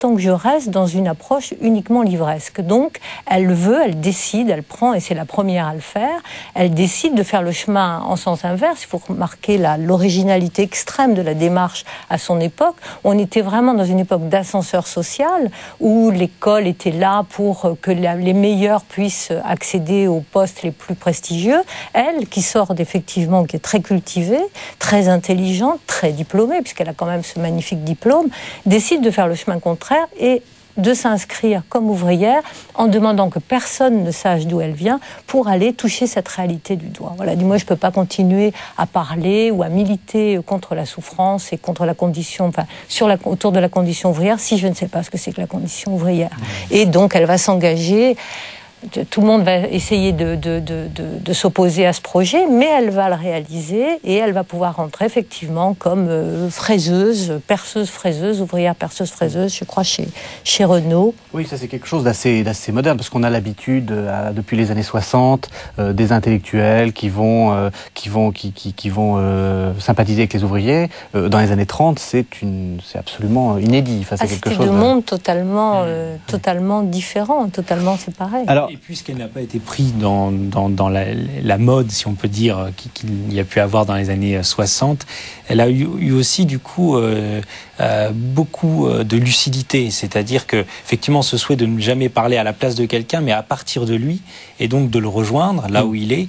tant que je reste dans une approche uniquement livresque. Donc, elle décide, elle prend, et c'est la première à le faire, elle décide de faire le chemin en sens inverse. Il faut remarquer l'originalité extrême de la démarche à son époque. On était vraiment dans une époque d'ascenseur social, où l'école était là pour que les meilleurs puissent accéder aux postes les plus prestigieux. Elle, qui sort effectivement, qui est très cultivée, très intelligente, très diplômée, puisqu'elle a quand même ce magnifique diplôme, décide de faire le chemin contraire et de s'inscrire comme ouvrière en demandant que personne ne sache d'où elle vient pour aller toucher cette réalité du doigt. Voilà, dis-moi, je ne peux pas continuer à parler ou à militer contre la souffrance et contre la condition, enfin, autour de la condition ouvrière si je ne sais pas ce que c'est que la condition ouvrière. Et donc, elle va s'engager. Tout le monde va essayer de s'opposer à ce projet, mais elle va le réaliser et elle va pouvoir rentrer effectivement comme perceuse-fraiseuse, ouvrière perceuse-fraiseuse, je crois, chez Renault. Oui, ça c'est quelque chose d'assez moderne, parce qu'on a l'habitude, depuis les années 60, des intellectuels qui vont sympathiser avec les ouvriers. Dans les années 30, c'est absolument inédit. Enfin, c'est quelque chose. C'était deux mondes totalement différents, totalement séparés. Alors, et puisqu'elle n'a pas été prise dans la mode, si on peut dire, qu'il y a pu avoir dans les années 60, elle a eu aussi, du coup, beaucoup de lucidité. C'est-à-dire que, effectivement, ce souhait de ne jamais parler à la place de quelqu'un, mais à partir de lui, et donc de le rejoindre là où il est,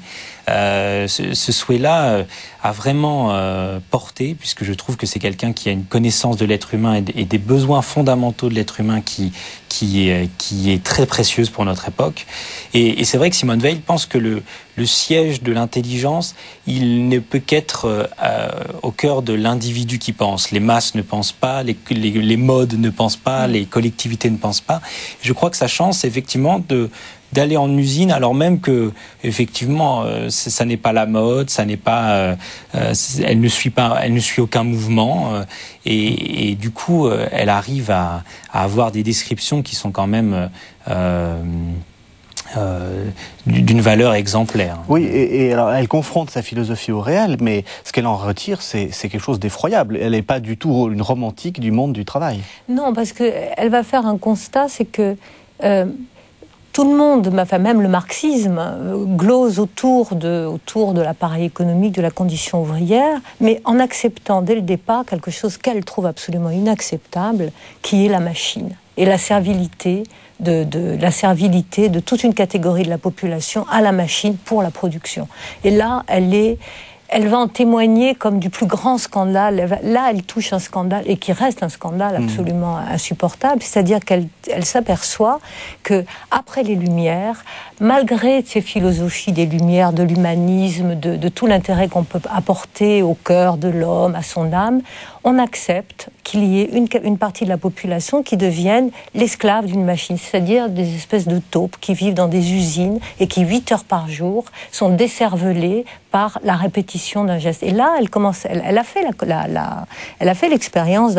ce souhait-là a vraiment porté, puisque je trouve que c'est quelqu'un qui a une connaissance de l'être humain et des besoins fondamentaux de l'être humain qui est très précieuse pour notre époque. Et c'est vrai que Simone Veil pense que le siège de l'intelligence, il ne peut qu'être au cœur de l'individu qui pense. Les masses ne pensent pas, les modes ne pensent pas, les collectivités ne pensent pas. Je crois que sa chance, c'est effectivement d'aller en usine, alors même que effectivement ça n'est pas la mode, ça n'est pas, elle ne suit aucun mouvement, et du coup elle arrive à avoir des descriptions qui sont quand même d'une valeur exemplaire. Oui, et alors elle confronte sa philosophie au réel, mais ce qu'elle en retire, c'est quelque chose d'effroyable. Elle n'est pas du tout une romantique du monde du travail. Non, parce qu'elle va faire un constat, c'est que tout le monde, enfin même le marxisme, glose autour de l'appareil économique, de la condition ouvrière, mais en acceptant dès le départ quelque chose qu'elle trouve absolument inacceptable, qui est la machine et la servilité de toute une catégorie de la population à la machine pour la production. Et là, elle va en témoigner comme du plus grand scandale. Là, elle touche un scandale, et qui reste un scandale absolument insupportable. C'est-à-dire qu'elle s'aperçoit que après les Lumières, malgré ces philosophies des Lumières, de l'humanisme, de tout l'intérêt qu'on peut apporter au cœur de l'homme, à son âme, on accepte qu'il y ait une partie de la population qui devienne l'esclave d'une machine, c'est-à-dire des espèces de taupes qui vivent dans des usines et qui, 8 heures par jour, sont décervelées par la répétition d'un geste. Et là, elle a fait l'expérience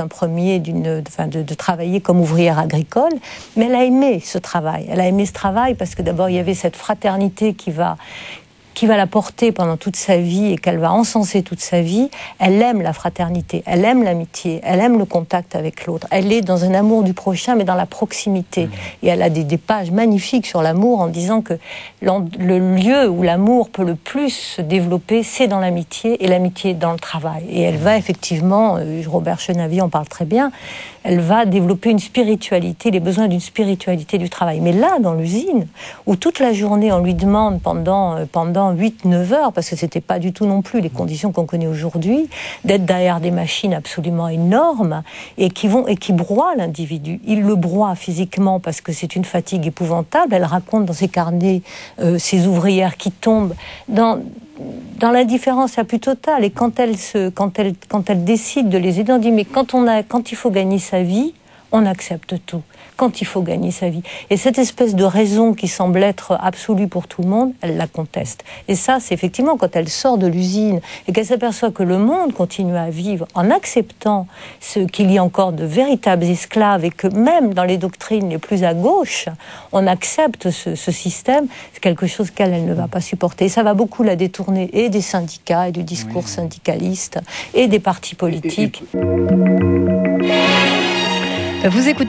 de travailler comme ouvrière agricole, mais elle a aimé ce travail. Elle a aimé ce travail parce que d'abord, il y avait cette fraternité qui va la porter pendant toute sa vie et qu'elle va encenser toute sa vie. Elle aime la fraternité, elle aime l'amitié, elle aime le contact avec l'autre. Elle est dans un amour du prochain, mais dans la proximité. Et elle a des pages magnifiques sur l'amour en disant que le lieu où l'amour peut le plus se développer, c'est dans l'amitié, et l'amitié dans le travail. Et elle va effectivement, Robert Chenavier en parle très bien, elle va développer une spiritualité, les besoins d'une spiritualité du travail. Mais là, dans l'usine, où toute la journée on lui demande pendant 8-9 heures, parce que c'était pas du tout non plus les conditions qu'on connaît aujourd'hui, d'être derrière des machines absolument énormes et qui broient l'individu. Il le broie physiquement parce que c'est une fatigue épouvantable. Elle raconte dans ses carnets ces ouvrières qui tombent dans l'indifférence la plus totale. Et quand elle décide de les aider, on dit mais quand il faut gagner sa vie, on accepte tout. Quand il faut gagner sa vie. Et cette espèce de raison qui semble être absolue pour tout le monde, elle la conteste. Et ça, c'est effectivement quand elle sort de l'usine et qu'elle s'aperçoit que le monde continue à vivre en acceptant qu'il y a encore de véritables esclaves et que même dans les doctrines les plus à gauche, on accepte ce système, c'est quelque chose qu'elle ne va pas supporter. Et ça va beaucoup la détourner et des syndicats et du discours syndicaliste et des partis politiques. Vous écoutez